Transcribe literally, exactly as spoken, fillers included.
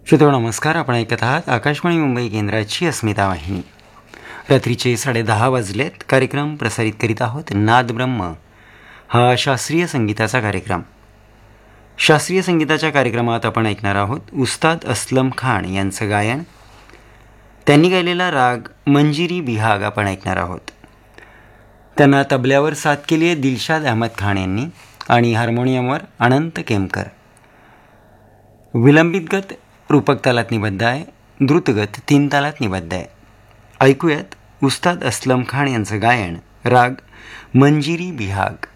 श्रोतो नमस्कार. आपण ऐकत आहात आकाशवाणी मुंबई केंद्राची अस्मिता वाहिनी. रात्रीचे साडे दहा वाजलेत. कार्यक्रम प्रसारित करीत आहोत नाद ब्रह्म हा शास्त्रीय संगीताचा कार्यक्रम. शास्त्रीय संगीताच्या कार्यक्रमात आपण ऐकणार आहोत उस्ताद असलम खान यांचं गायन. त्यांनी गायलेला राग मंजिरी बिहाग आपण ऐकणार आहोत. त्यांना तबल्यावर साथ केली आहे दिलशाद अहमद खान यांनी आणि हार्मोनियमवर अनंत केमकर. विलंबित गत रूपक तालात निबद्ध आहे, द्रुतगत तीन तालात निबद्ध आहे. ऐकूयात उस्ताद असलम खान यांचं गायन राग मंजिरी बिहाग.